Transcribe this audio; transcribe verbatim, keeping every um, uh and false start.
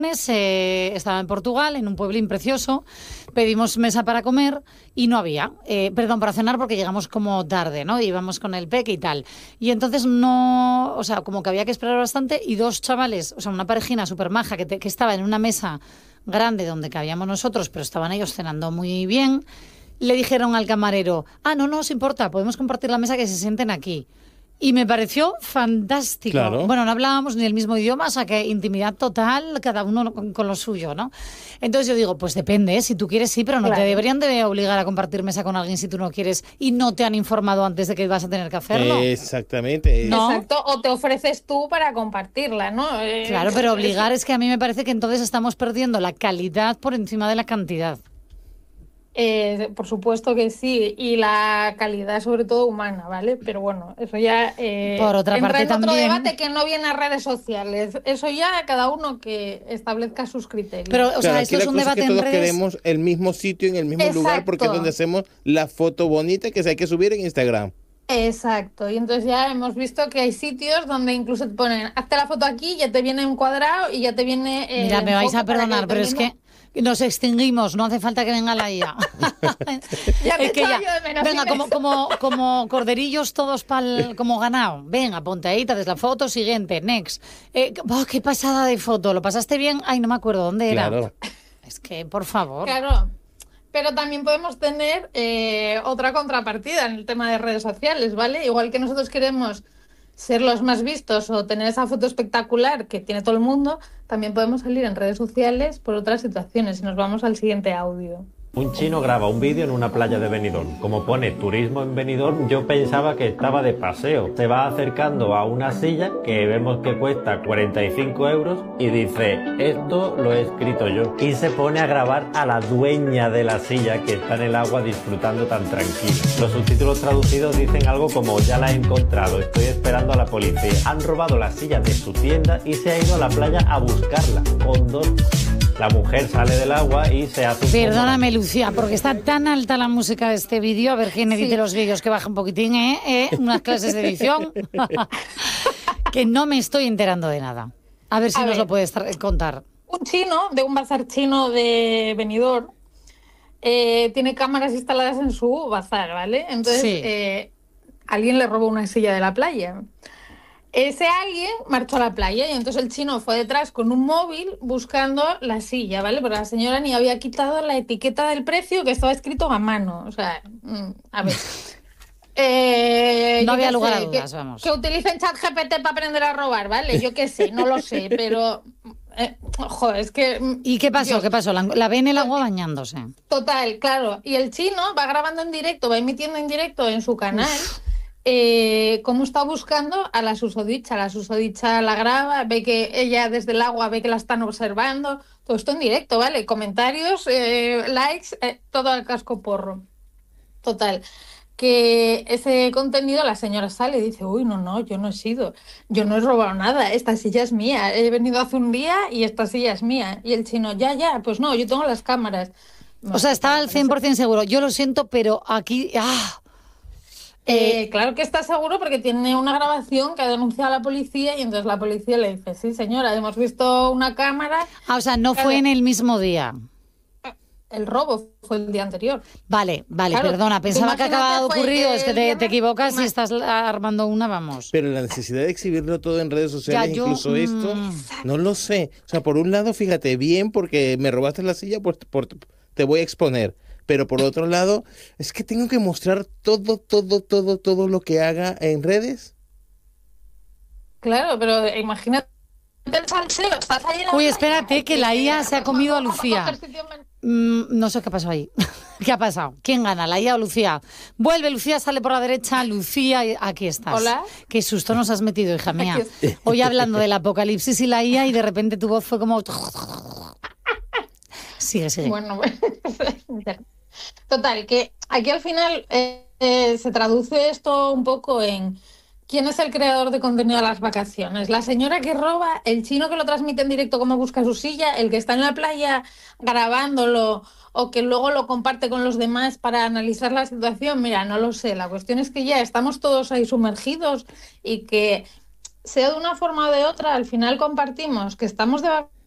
Eh, estaba en Portugal, en un pueblín precioso, pedimos mesa para comer y no había, eh, perdón, para cenar porque llegamos como tarde, ¿no? Íbamos con el peque y tal. Y entonces no, o sea, como que había que esperar bastante y dos chavales, o sea, una parejina súper maja que, te, que estaba en una mesa grande donde cabíamos nosotros, pero estaban ellos cenando muy bien, le dijeron al camarero, ah, no, no os importa, podemos compartir la mesa, que se sienten aquí. Y me pareció fantástico. Claro. Bueno, no hablábamos ni el mismo idioma, o sea que intimidad total, cada uno con, con lo suyo, ¿no? Entonces yo digo, pues depende, ¿eh? Si tú quieres sí, pero no Claro. te deberían de obligar a compartir mesa con alguien si tú no quieres y no te han informado antes de que vas a tener que hacerlo. Exactamente. No. Exacto, o te ofreces tú para compartirla, ¿no? Eh, Claro, pero obligar es que a mí me parece que entonces estamos perdiendo la calidad por encima de la cantidad. Eh, por supuesto que sí, y la calidad sobre todo humana, ¿vale? Pero bueno, eso ya eh, Por otra entra parte en otro también- debate que no viene a redes sociales. Eso ya cada uno que establezca sus criterios. Pero, o Claro, sea, aquí esto es la un cosa debate que en todos redes. queremos el mismo sitio en el mismo lugar porque es Exacto. donde hacemos la foto bonita que se hay que subir en Instagram. Exacto, y entonces ya hemos visto que hay sitios donde incluso te ponen, hazte la foto aquí, ya te viene un cuadrado y ya te viene... eh, Mira, el me vais a enfoque para perdonar, que pero es termine- que nos extinguimos, no hace falta que venga la I A. Ya te Es que echaba ya- yo de menos, venga, Inés. como, como, como corderillos todos pal, como ganado. Venga, ponte ahí, te haces la foto, siguiente, next. Eh, oh, qué pasada de foto, ¿lo pasaste bien? Ay, no me acuerdo dónde era. Claro. Es que, por favor. Claro, pero también podemos tener eh, otra contrapartida en el tema de redes sociales, ¿vale? Igual que nosotros queremos ser los más vistos o tener esa foto espectacular que tiene todo el mundo, también podemos salir en redes sociales por otras situaciones. Y nos vamos al siguiente audio. Un chino graba un vídeo en una playa de Benidorm. Como pone turismo en Benidorm, yo pensaba que estaba de paseo. Se va acercando a una silla que vemos que cuesta cuarenta y cinco euros y dice, esto lo he escrito yo. Y se pone a grabar a la dueña de la silla que está en el agua disfrutando tan tranquila. Los subtítulos traducidos dicen algo como, ya la he encontrado, estoy esperando a la policía. Han robado la silla de su tienda y se ha ido a la playa a buscarla con dos... La mujer sale del agua y se hace un Perdóname, Lucía, porque está tan alta la música de este vídeo. A ver quién edite Sí. los vídeos, que baja un poquitín, ¿eh? ¿Eh? Unas clases de edición. Que no me estoy enterando de nada. A ver si A nos ver. lo puedes tra- contar. Un chino de un bazar chino de Benidorm eh, tiene cámaras instaladas en su bazar, ¿vale? Entonces, Sí. eh, alguien le robó una silla de la playa. Ese alguien marchó a la playa y entonces el chino fue detrás con un móvil buscando la silla, ¿vale? Pero la señora ni había quitado la etiqueta del precio que estaba escrito a mano. O sea, mm, a ver. Eh, No yo había qué lugar a sé, dudas, que, vamos. que utilicen ChatGPT para aprender a robar, ¿vale? Yo qué sé, no lo sé, pero... Eh, joder, es que... mm, ¿Y qué pasó? Dios. ¿Qué pasó? La, la ve en el agua bañándose. Total, claro. Y el chino va grabando en directo, va emitiendo en directo en su canal eh, cómo está buscando a la susodicha. La susodicha la graba, ve que ella desde el agua ve que la están observando. Todo esto en directo, ¿vale? Comentarios, eh, likes, eh, todo al casco porro. Total. Que ese contenido la señora sale y dice, uy, no, no, yo no he sido, yo no he robado nada, esta silla es mía, he venido hace un día y esta silla es mía. Y el chino, ya, ya, pues no, yo tengo las cámaras. O sea, estaba al cien por ciento seguro. Yo lo siento, pero aquí... ¡Ah! Eh, claro que está seguro porque tiene una grabación que ha denunciado a la policía y entonces la policía le dice, sí señora, hemos visto una cámara, Ah, o sea, no fue en el mismo día. el robo fue el día anterior. Vale, vale, Claro, perdona. Pensaba que imagínate, acababa de fue ocurrir. Es que el te, te viernes, equivocas y ima- estás armando una, vamos. Pero la necesidad de exhibirlo todo en redes sociales, Ya, yo, incluso esto, mm. no lo sé. O sea, por un lado, fíjate, bien porque me robaste la silla, pues por- te voy a exponer. Pero por otro lado, es que tengo que mostrar todo, todo, todo, todo lo que haga en redes. Claro, pero imagínate el salseo, estás ahí en la Uy, playa, espérate, que la I A se ha comido a Lucía. coger sitio en- Mm, no sé qué pasó ahí. ¿Qué ha pasado? ¿Quién gana, la I A o Lucía? Vuelve, Lucía sale por la derecha. Lucía, aquí estás. Hola. Qué susto nos has metido, hija mía. Aquí estoy. Hoy hablando del apocalipsis y la I A y de repente tu voz fue como... Sigue, sigue. Bueno, total, que aquí al final eh, eh, se traduce esto un poco en quién es el creador de contenido de las vacaciones. La señora que roba, el chino que lo transmite en directo cómo busca su silla, el que está en la playa grabándolo o que luego lo comparte con los demás para analizar la situación. Mira, no lo sé. La cuestión es que ya estamos todos ahí sumergidos y que sea de una forma o de otra, al final compartimos que estamos de vacaciones